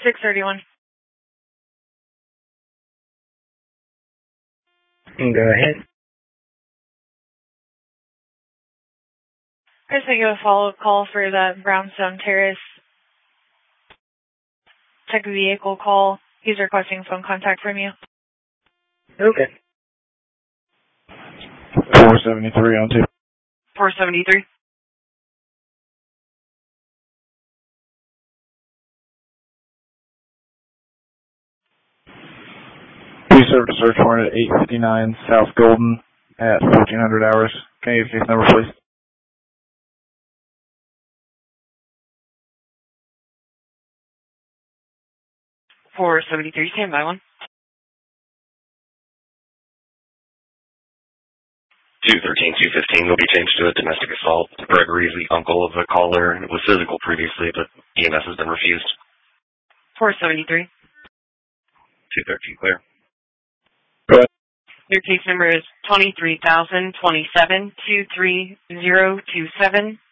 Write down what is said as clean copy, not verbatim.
631. Go ahead. I just think a follow-up call for the Brownstone Terrace tech vehicle call. He's requesting phone contact from you. Okay. 473 on 2. 473. We served a search warrant at 859 South Golden at 1400 hours. Can you give case number, please? 473, stand by one. 213-215 will be changed to a domestic assault. Gregory is the uncle of the caller and was physical previously, but EMS has been refused. 473. 213 clear. Go ahead. Your case number is 23,027-23027.